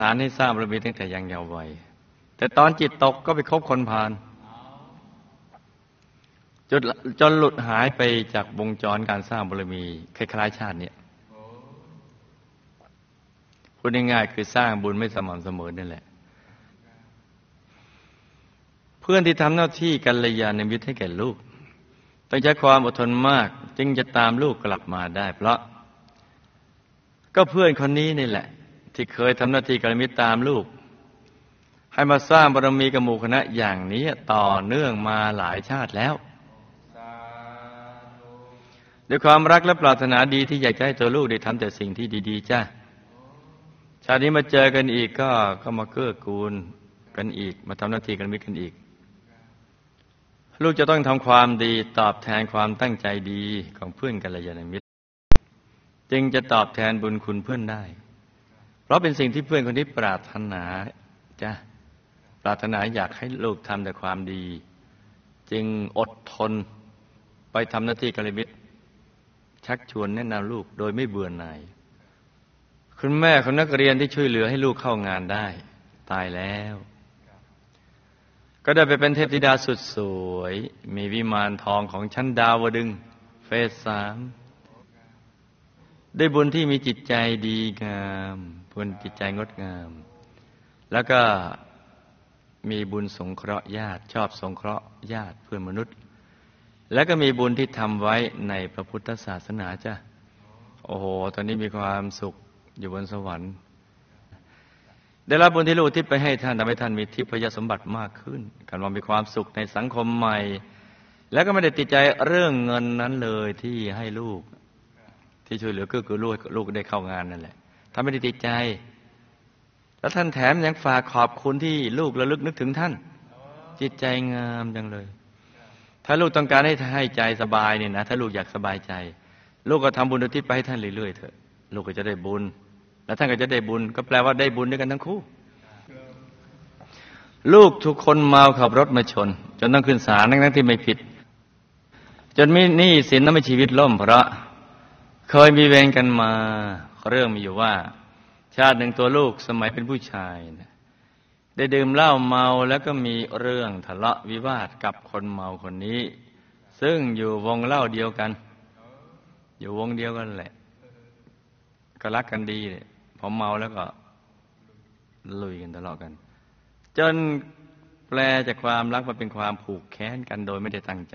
สารให้สร้างบารมีตั้งแต่ยังเยาว์วัยแต่ตอนจิตตกก็ไปคบคนพาลจนหลุดหายไปจากวงจรการสร้างบารมีคล้ายๆชาติเนี่ยพูดง่ายๆคือสร้างบุญไม่สม่ำเสมอนั่นแหละเพื่อนที่ทำหน้าที่กัลยาณมิตรให้แก่ลูกต้องใช้ความอดทนมากจึงจะตามลูกกลับมาได้เพราะก็เพื่อนคนนี้นี่แหละที่เคยทำหน้าที่กัลยาณมิตรตามลูกให้มาสร้างบารมีกับหมู่คณะอย่างนี้ต่อเนื่องมาหลายชาติแล้วด้วยความรักและปรารถนาดีที่อยากจะให้ตัวลูกได้ทำแต่สิ่งที่ดีๆจ้าชาตินี้มาเจอกันอีกก็มาเกื้อกูลกันอีกมาทำหน้าที่กัลยาณมิตรกันอีกลูกจะต้องทำความดีตอบแทนความตั้งใจดีของเพื่อนกัลยาณมิตรจึงจะตอบแทนบุญคุณเพื่อนได้เพราะเป็นสิ่งที่เพื่อนคนนี้ปรารถนาจ้ะปรารถนาอยากให้ลูกทำแต่ความดีจึงอดทนไปทำหน้าที่กัลยาณมิตรชักชวนแนะนำลูกโดยไม่เบื่อหน่ายคุณแม่ของนักเรียนที่ช่วยเหลือให้ลูกเข้างานได้ตายแล้วก็ได้ไปเป็นเทพธิดาสุดสวยมีวิมานทองของชั้นดาวดึงส์เฟส 3ได้บุญที่มีจิตใจดีงามบุญจิตใจงดงามแล้วก็มีบุญสงเคราะห์ญาติชอบสงเคราะห์ญาติเพื่อนมนุษย์แล้วก็มีบุญที่ทำไว้ในพระพุทธศาสนาจ้ะโอ้โหตอนนี้มีความสุขอยู่บนสวรรค์ได้รับบุญที่ลูกทิพย์ไปให้ท่านทำให้ท่านมีทิพยสมบัติมากขึ้นการว่ามีความสุขในสังคมใหม่แล้วก็ไม่ได้ติดใจเรื่องเงินนั้นเลยที่ให้ลูกที่ช่วยเหลือคือลูกได้เข้างานนั่นแหละท่านไม่ได้ติดใจแล้วท่านแถมยังฝากขอบคุณที่ลูกระลึกนึกถึงท่านจิตใจงามจังเลยถ้าลูกต้องการให้ใจสบายเนี่ยนะถ้าลูกอยากสบายใจลูกก็ทำบุญอุทิศไปให้ท่านเรื่อยๆเถอะลูกก็จะได้บุญแล้วท่านก็จะได้บุญก็แปลว่าได้บุญด้วยกันทั้งคู่ลูกทุกคนเมาขับรถมาชนจนต้องขึ้นศาลทั้งที่ไม่ผิดจนมีหนี้สินทำให้ชีวิตล่มเพราะเคยมีเวรกันมาเรื่องมีอยู่ว่าชาติหนึ่งตัวลูกสมัยเป็นผู้ชายได้ดื่มเหล้าเมาแล้วก็มีเรื่องทะเลาะวิวาทกับคนเมาคนนี้ซึ่งอยู่วงเหล้าเดียวกันอยู่วงเดียวกันแหละก็รักกันดีพอเมาแล้วก็ลุยกันทะเลาะกันจนแปลจากความรักมาเป็นความผูกแค้นกันโดยไม่ได้ตั้งใจ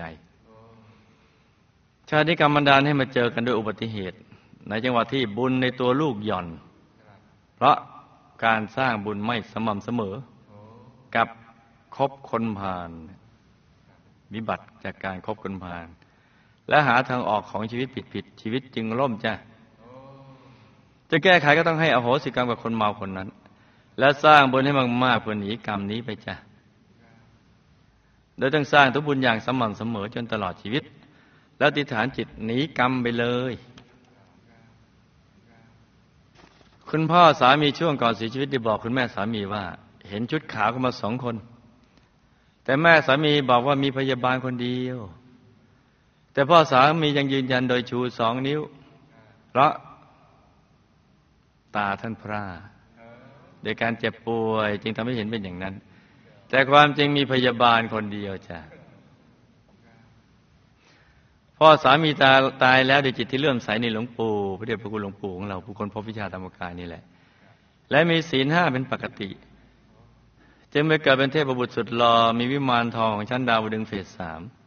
ชาตินี้กรรมบันดาลให้มาเจอกันด้วยอุบัติเหตุในจังหวะที่บุญในตัวลูกหย่อนเพราะการสร้างบุญไม่สม่ำเสมอกับคบคนพาลวิบัติจากการคบคนพาลและหาทางออกของชีวิตผิดชีวิตจึงล่มจ้ะจะแก้ไขก็ต้องให้อโหสิกรรมกับคนเมาคนนั้นและสร้างบุญให้มากๆเพื่อหนีกรรมนี้ไปจ้ะโดยต้องสร้างทุกบุญอย่างสม่ำเสมอจนตลอดชีวิตแล้วอธิษฐานจิตหนีกรรมไปเลยคุณพ่อสามีช่วงก่อนเสียชีวิตได้บอกคุณแม่สามีว่าเห็นชุดขาวเข้ามา2 คนแต่แม่สามีบอกว่ามีพยาบาลคนเดียวแต่พ่อสามียังยืนยันโดยชู2 นิ้วเพราะตาท่านพร่าโดยการเจ็บป่วยจึงทำให้เห็นเป็นอย่างนั้นแต่ความจริงมีพยาบาลคนเดียวจ้ะพ่อสามีตายแล้วด้วยจิตที่เลื่อมใสในหลวงปู่พระเดชพระคุณหลวงปู่ของเราผู้คนพบวิชาธรรมกายนี่แหละและมีศีล 5เป็นปกติจึงไปเกิดเป็นเทพบุตรสุดหล่อมีวิมานทองของชั้นดาวดึงส์เฟส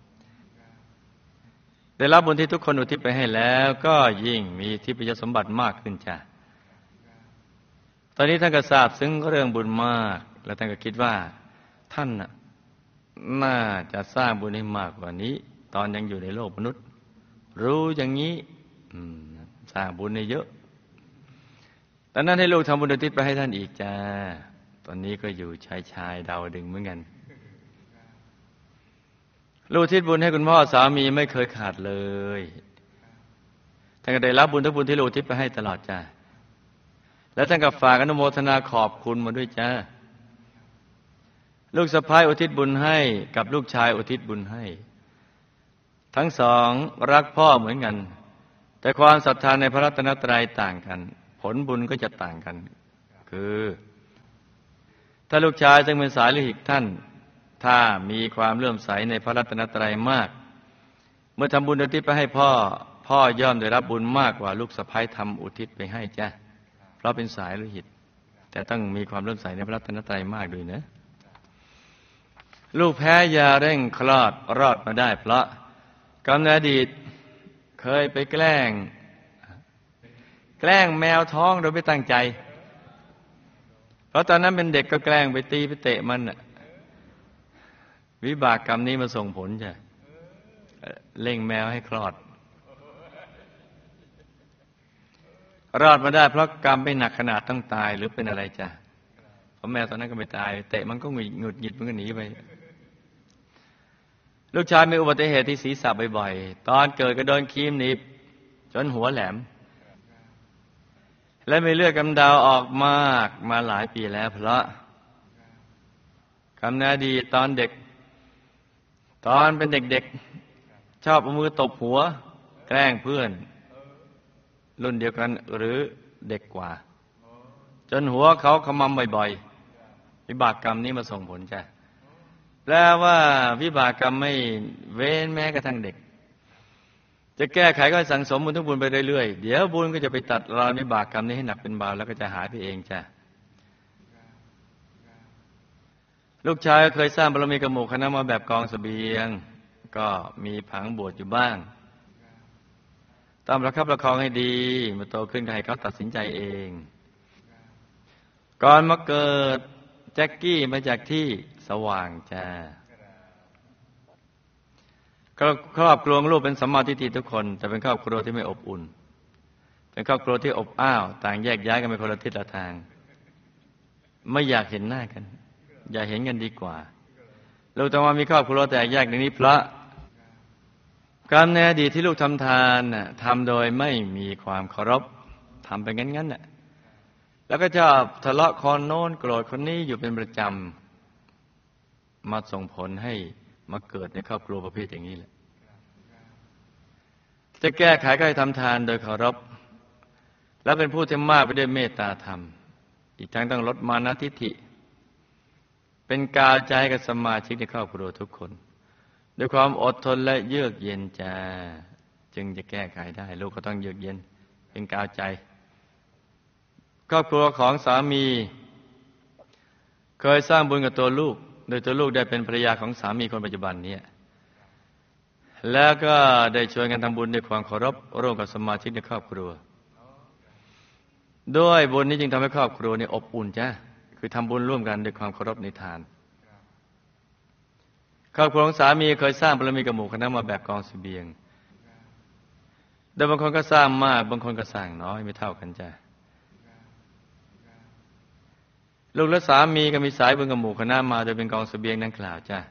3ได้รับบุญที่ทุกคนอุทิศไปให้แล้วก็ยิ่งมีทิพยสมบัติมากขึ้นจ้ะตอนนี้ท่านก็ทราบซึ้งเรื่องบุญมากและท่านก็คิดว่าท่านน่าจะสร้างบุญให้มากกว่านี้ตอนยังอยู่ในโลกมนุษย์รู้อย่างนี้สร้างบุญให้เยอะตอนนั้นให้ลูกทำบุญอุทิศไปให้ท่านอีกจ้าตอนนี้ก็อยู่ชายดาวดึงส์เหมือนกันลูกอุทิศบุญให้คุณพ่อสามีไม่เคยขาดเลยท่านก็ได้รับบุญทุกบุญที่ลูกอุทิศไปให้ตลอดจ้าแล้วท่านก็ฝากอนุโมทนาขอบคุณมาด้วยจ้าลูกสะใภ้อุทิศบุญให้กับลูกชายอุทิศบุญให้ทั้งสองรักพ่อเหมือนกันแต่ความศรัทธาในพระรัตนตรัยต่างกันผลบุญก็จะต่างกันคือถ้าลูกชายซึ่งเป็นสายโลหิตท่านถ้ามีความเลื่อมใสในพระรัตนตรัยมากเมื่อทำบุญอุทิศไปให้พ่อย่อมได้รับบุญมากกว่าลูกสะใภ้ทำอุทิศไปให้จ้ะเพราะเป็นสายโลหิตแต่ต้องมีความเลื่อมใสในพระรัตนตรัยมากด้วยนะลูกแพ้ยาเร่งคลอดรอดมาได้เพราะกรรมในอดีตเคยไปแกล้งแมวท้องโดยไม่ตั้งใจเพราะตอนนั้นเป็นเด็กก็แกล้งไปตีไปเตะมันวิบากกรรมนี้มาส่งผลจ้ะเร่งแมวให้คลอดรอดมาได้เพราะกรรมไม่หนักขนาดต้องตายหรือเป็นอะไรจ้ะเพราะแมวตอนนั้นก็ไม่ตายเตะมันก็หงุดหงิดมันก็หนีไปลูกชายมีอุบัติเหตุที่ศีรษะบ่อยๆตอนเกิดก็โดนครีมหนีบจนหัวแหลมและมีเลือดกำเดาออกมากมาหลายปีแล้วเพราะกรรมในอดีตตอนเป็นเด็กๆชอบเอามือตบหัวแกล้งเพื่อนรุ่นเดียวกันหรือเด็กกว่าจนหัวเขาขมำบ่อยๆวิบากกรรมนี้มาส่งผลจ้ะแปลว่าวิบากกรรมไม่เว้นแม้กระทั่งเด็กจะแก้ไขก็สั่งสมบุญทุกบุญไปเรื่อยๆเดี๋ยวบุญก็จะไปตัดรอนวิบากกรรมนี้ให้หนักเป็นเบาแล้วก็จะหายไปเองจ้ะลูกชายเคยสร้างบารมีกับหมู่คณะมาแบบกองเสบียงก็มีผังบวชอยู่บ้างต้องประคับประคองให้ดีเมื่อโตขึ้นก็ให้เขาตัดสินใจเองก่อนมาเกิดแจ็คกี้มาจากที่สว่างจ้าครอบครัวลูกเป็นสัมมาทิฏฐิทุกคนแต่เป็นครอบครัวที่ไม่อบอุ่นเป็นครอบครัวที่อบอ้าวต่างแยกย้ายกันไปคนละทิศละทางไม่อยากเห็นหน้ากันอย่าเห็นกันดีกว่าลูกต้องมามีครอบครัวแต่แยกอย่างนี้เพราะกรรมในอดีตที่ลูกทำทานทำโดยไม่มีความเคารพทำไปงั้นๆแล้วก็ชอบทะเลาะคนโน้นโกรธคนนี้อยู่เป็นประจำมาส่งผลให้มาเกิดในครอบครัวประเภทอย่างนี้แหละจะแก้ไขก็ให้ทำทานโดยเคารพและเป็นผู้ที่มากไปด้วยเมตตาธรรมอีกทั้งต้องลดมานะทิฏฐิเป็นกาวใจกับสมาชิกในครอบครัวทุกคนด้วยความอดทนและเยือกเย็นจ้าจึงจะแก้ไขได้ลูกก็ต้องเยือกเย็นเป็นกาวใจครอบครัวของสามีเคยสร้างบุญกับตัวลูกโดยตัวลูกได้เป็นภรรยาของสามีคนปัจจุบันนี้แล้วก็ได้ช่วยกันทำบุญด้วยความเคารพร่วมกับสมาชิกในครอบครัวด้วยบุญนี้จึงทำให้ครอบครัวนี้อบอุ่นจ้าคือทำบุญร่วมกันด้วยความเคารพในทานครอบครัวของสามีเคยสร้างบารมีกับหมู่คณะมาแบบกองเสบียงโดยบางคนก็สร้างมากบางคนก็สร้างน้อยไม่เท่ากันจ้าลูกและสามีก็มีสายบุญกับหมู่คณะมาโดยเป็นกองเสบียงดังกล่าวจ้า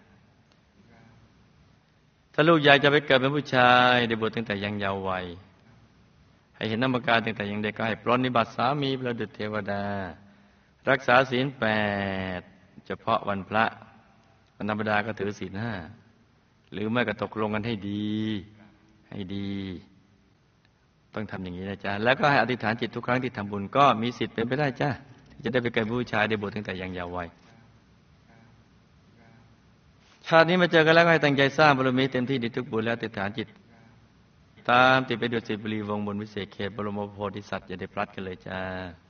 ถ้าลูกอยากจะไปเกิดเป็นผู้ชายได้บวชตั้งแต่ยังเยาว์วัยให้เห็นนามการตั้งแต่ยังเด็กก็ให้ปรนนิบัติสามีประดุจเทวดารักษาศีล 8เฉพาะวันพระวันธรรมดาก็ถือศีล 5หรือไม่ก็ตกลงกันให้ดีต้องทำอย่างนี้นะจ๊ะแล้วก็ให้อธิษฐานจิตทุกครั้งที่ทำบุญก็มีสิทธิ์เป็นไปได้จ้ะที่จะได้ไปเกิดเป็นผู้ชายได้บวชตั้งแต่ยังเยาว์วัยชาตินี้มาเจอกันแล้วก็ให้ตั้งใจสร้างบารมีเต็มที่ในทุกบุญและอธิษฐานจิตตามติดไปดุจสิบุรีวงบนวิเศษเขตบรมโพธิสัตว์อย่าได้พลัดกันเลยจ้า